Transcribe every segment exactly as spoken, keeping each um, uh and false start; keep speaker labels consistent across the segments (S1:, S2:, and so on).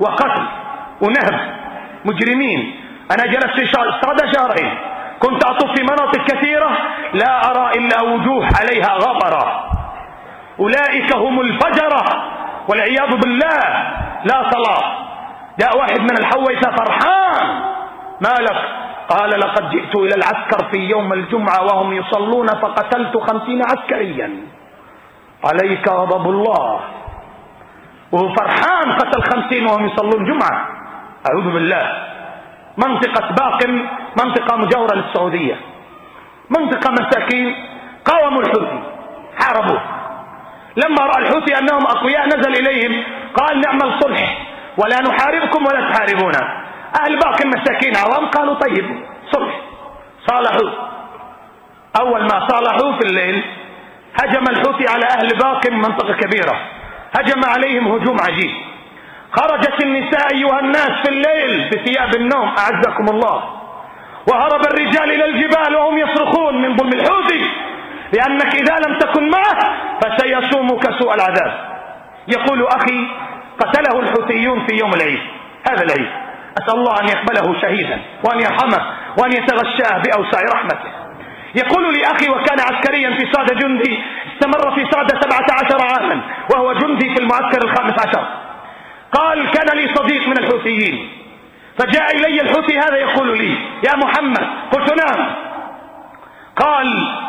S1: وقتل ونهب مجرمين. أنا جلست صعد شهرين كنت أطوف في مناطق كثيرة لا أرى إلا وجوه عليها غبرة، أولئك هم الفجرة والعياذ بالله، لا صلاة. جاء واحد من الحويثة فرحان، ما لك؟ قال لقد جئت إلى العسكر في يوم الجمعة وهم يصلون فقتلت خمسين عسكريا، عليك غضب الله. وهو فرحان قتل خمسين وهم يصلون جمعة، أعوذ بالله. منطقة باقم منطقة مجاورة للسعودية، منطقة مساكين قاوموا الحوثي حاربوه. لما رأى الحوثي أنهم أقوياء نزل إليهم قال نعمل صلح ولا نحاربكم ولا تحاربونا. أهل باقم مساكين عوام قالوا طيب صلح، صالحوا. أول ما صالحوا في الليل هجم الحوثي على أهل باقم، منطقة كبيرة، هجم عليهم هجوم عجيب. خرجت النساء أيها الناس في الليل بثياب النوم أعزكم الله، وهرب الرجال إلى الجبال وهم يصرخون من ظلم الحوثي، لأنك إذا لم تكن معه فسيصومك سوء العذاب. يقول أخي قتله الحوثيون في يوم العيد، هذا العيد، أسأل الله أن يقبله شهيدا وأن يرحمه وأن يتغشاه بأوسع رحمته. يقول لي أخي وكان عسكريا في صاد جندي، استمر في صاد سبعة عشر عاما وهو جندي في المعسكر الخامس عشر. قال كان لي صديق من الحوثيين فجاء إلي الحوثي هذا يقول لي يا محمد، قلت نعم. قال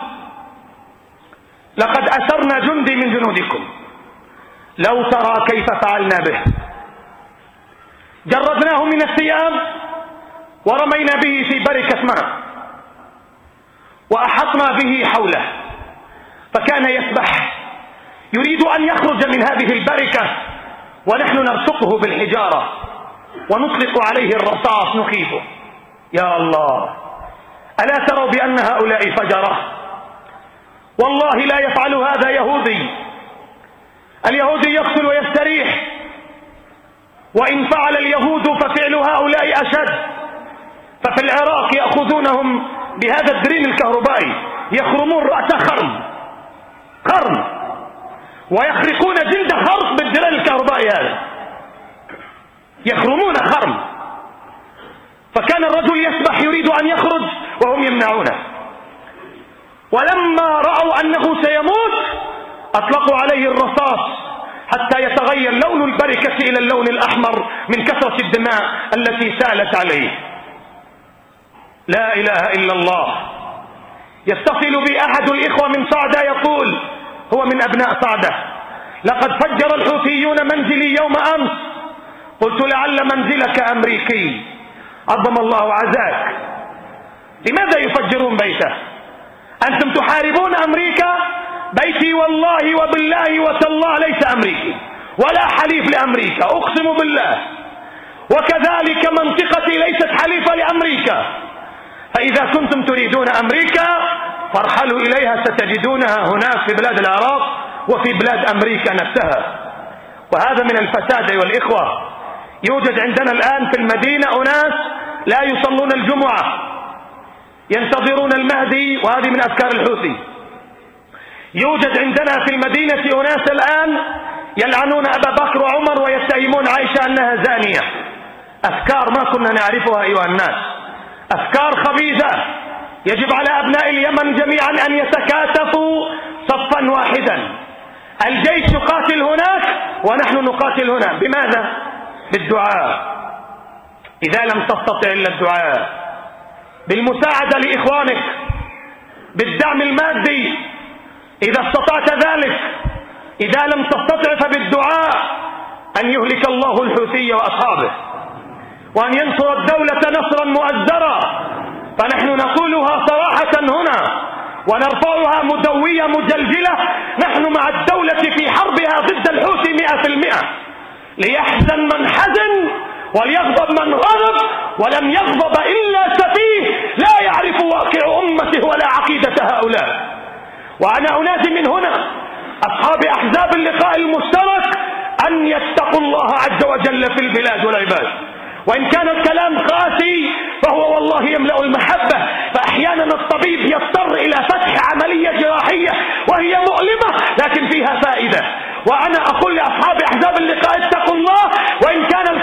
S1: لقد أسرنا جندي من جنودكم، لو ترى كيف فعلنا به، جردناه من الثياب ورمينا به في بركة ماء وأحطنا به حوله، فكان يسبح يريد أن يخرج من هذه البركة ونحن نرشقه بالحجارة ونطلق عليه الرصاص نخيفه. يا الله، ألا تروا بأن هؤلاء فجرة؟ والله لا يفعل هذا يهودي. اليهودي يقتل ويستريح، وإن فعل اليهود ففعل هؤلاء أشد. ففي العراق يأخذونهم بهذا الدرين الكهربائي يخرمون رأس خرم خرم ويخرقون جلد خرق بالدرين الكهربائي هذا، يخرمون خرم. فكان الرجل يسبح يريد أن يخرج وهم يمنعونه، ولما رأوا أنه سيموت أطلقوا عليه الرصاص حتى يتغير لون البركة إلى اللون الأحمر من كثرة الدماء التي سالت عليه. لا إله إلا الله. يتصل بي أحد الإخوة من صعدة يقول، هو من أبناء صعدة، لقد فجر الحوثيون منزلي يوم أمس. قلت لعل منزلك أمريكي، عظم الله عزاك. لماذا يفجرون بيته؟ أنتم تحاربون أمريكا؟ بيتي والله وبالله وتالله ليس أمريكي ولا حليف لأمريكا، أقسم بالله. وكذلك منطقتي ليست حليفة لأمريكا. فإذا كنتم تريدون أمريكا فارحلوا إليها، ستجدونها هناك في بلاد العراق وفي بلاد أمريكا نفسها. وهذا من الفساد أيها الإخوة. يوجد عندنا الآن في المدينة أناس لا يصلون الجمعة، ينتظرون المهدي، وهذه من أفكار الحوثي. يوجد عندنا في المدينة أناس الآن يلعنون أبا بكر وعمر ويتهمون عائشة أنها زانية. أفكار ما كنا نعرفها أيها الناس، أفكار خبيثة. يجب على أبناء اليمن جميعا أن يتكاتفوا صفا واحدا. الجيش يقاتل هناك ونحن نقاتل هنا. بماذا؟ بالدعاء. إذا لم تستطع إلا الدعاء، بالمساعدة لإخوانك، بالدعم المادي إذا استطعت ذلك. إذا لم تستطع فبالدعاء أن يهلك الله الحوثي وأصحابه وأن ينصر الدولة نصرا مؤزرا. فنحن نقولها صراحة هنا ونرفعها مدوية مجلجلة. نحن مع الدولة في حربها ضد الحوثي مئة في المئة. ليحزن من حزن وليغضب من غضب، ولم يغضب إلا سفيه لا يعرف واقع أمته ولا عقيدة هؤلاء. وأنا أنادي من هنا أصحاب أحزاب اللقاء المشترك أن يتقوا الله عز وجل في البلاد والعباد. وإن كان الكلام قاسي فهو والله يملأ المحبة. فأحيانا الطبيب يضطر إلى فتح عملية جراحية وهي مؤلمة لكن فيها فائدة. وأنا أقول لأصحاب أحزاب اللقاء اتقوا الله، وإن كان